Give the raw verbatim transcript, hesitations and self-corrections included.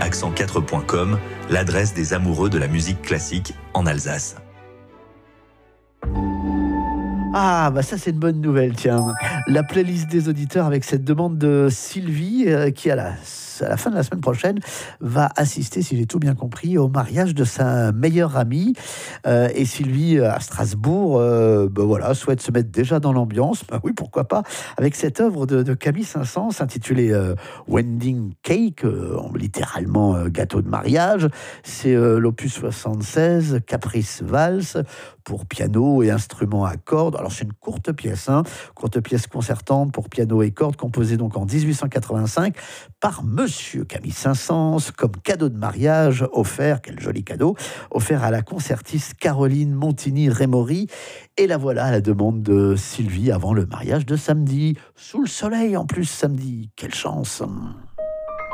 accent quatre point com, l'adresse des amoureux de la musique classique en Alsace. Ah, bah ça c'est une bonne nouvelle, tiens. La playlist des auditeurs avec cette demande de Sylvie euh, qui, à la, à la fin de la semaine prochaine, va assister, si j'ai tout bien compris, au mariage de sa meilleure amie. Euh, et Sylvie, à Strasbourg, euh, bah voilà, souhaite se mettre déjà dans l'ambiance. Bah oui, pourquoi pas, avec cette œuvre de, de Camille Saint-Saëns intitulée euh, Wedding Cake, euh, littéralement euh, gâteau de mariage. C'est euh, l'opus soixante-seize, Caprice Valse, pour piano et instruments à cordes. Alors c'est une courte pièce, hein, courte pièce concertante pour piano et cordes, composée donc en dix-huit cent quatre-vingt-cinq par Monsieur Camille Saint-Saëns, comme cadeau de mariage offert, quel joli cadeau, offert à la concertiste Caroline Montigny-Rémory. Et la voilà à la demande de Sylvie avant le mariage de samedi, sous le soleil en plus samedi. Quelle chance!